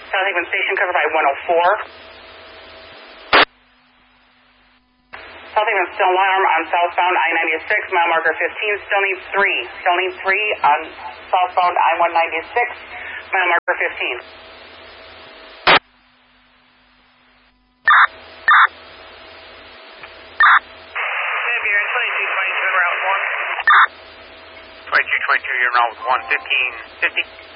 South Haven Station, cover by 104. South Haven still alarm on southbound I-96, mile marker 15, still needs 3. Still needs 3 on southbound I-196, mile marker 15. You're in 2222 route 1. 2222, you're now with 11550.